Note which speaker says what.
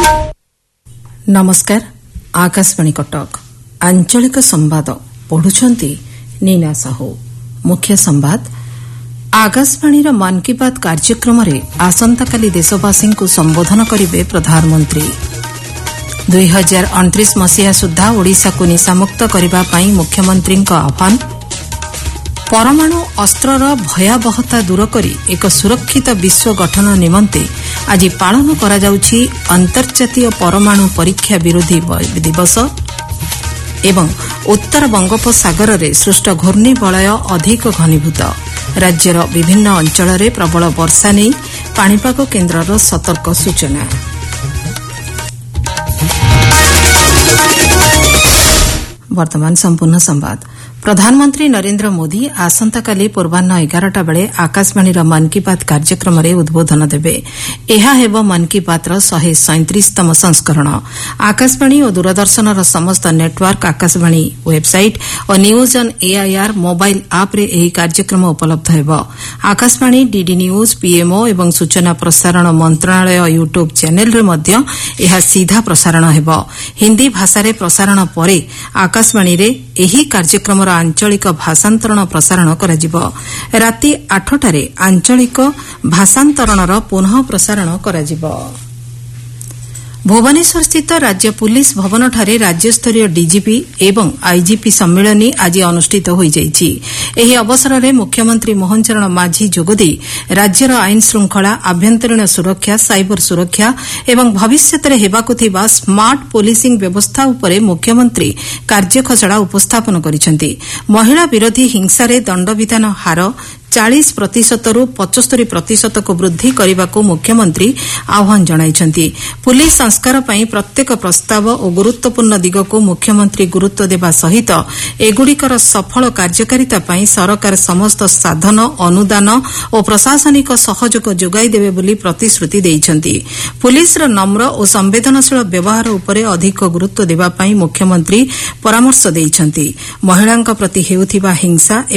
Speaker 1: नमस्कार आकाशवाणी कटक आंचलिक संवाद पढ़ुछंती नीना साहू। मुख्य संवाद आकाशवाणी मन की बात कार्यक्रम रे आसंताकाली देशवासी को संबोधन करिवे प्रधानमंत्री। 2029 मसीहा सुधा ओडिशा को निशामुक्त करबा पई मुख्यमंत्री आह्वान। परमाणु अस्त्रर भयावहता दूर करी एक सुरक्षित विश्व गठन निमंते आज पालन करा जाउछि अंतर्जातीय परमाणु परीक्षा विरोधी दिवस। एवं उत्तर बंगोपसागर रे सृष्ट घूर्णिबलय अधिक घनीभूत। राज्यर विभिन्न अंचल रे प्रबल वर्षा नहीं पाणीपाग केन्द्रर सतर्क सूचना। वर्तमान संपूर्ण संवाद। प्रधानमंत्री नरेंद्र मोदी आसंताकाली पूर्वाह्न 11टा बेले आकाशवाणीर मन की बात कार्यक्रम रे उद्बोधन देबे। एहा हेबो मन की बातर 137तम संस्करण। आकाशवाणी और दूरदर्शनर समस्त नेटवर्क, आकाशवाणी वेबसाइट और न्यूज ऑन एआईआर मोबाइल आप रे एही कार्यक्रम उपलब्ध हेबो। आकाशवाणी, डीडी न्यूज, पीएमओ एवं सूचना प्रसारण मंत्रालय यूट्यूब चैनल रे मध्य एहा सीधा प्रसारण हेबो। हिंदी भाषा रे प्रसारण परे आकाशवाणी रे एही कार्यक्रमर आंचलिक भाषांतरण प्रसारण कराजिबो। राति 8टारे आंचलिक भाषांतरणर पुनः प्रसारण कराजिबो। भुवनेश्वर स्थित राज्य पुलिस भवनठारे राज्यस्तरीय डीजीपी एवं आईजीपी सम्मेलनी आज अनुष्ठित होई जाइछि। एही अवसରରେ मुख्यमंत्री मोहन चरण माझी जोगदेई राज्यर आईन श्रृंखला, आभ्यंतरीण सुरक्षा, साइबर सुरक्षा एवं भविष्यतरे हेबाकु थिबा स्मार्ट पुलिसिंग व्यवस्था उपरे मुख्यमंत्री कार्यखसड़ा उपस्थापन करिसेंति। महिला विरोधी हिंसारे दंडविधान हार 40% ରୁ 75% को वृद्धि करने मुख्यमंत्री आह्वान जणाइछंती। पुलिस संस्कार पई प्रत्येक प्रस्ताव और गुरुत्वपूर्ण दिग को मुख्यमंत्री गुरुत्व देवा सहित एगुड़िकर सफल कार्यकारिता पई सरकार समस्त साधन, अनुदान और प्रशासनिक सहयोग जोगाई देबे बोली प्रतिश्रुति देइछंती। पुलिसर नम्र और संवेदनशील व्यवहार उपरे अधिक गुरुत्व देबा पई मुख्यमंत्री परामर्श देइछंती। महिलांक प्रति हेउथिबा हिंसा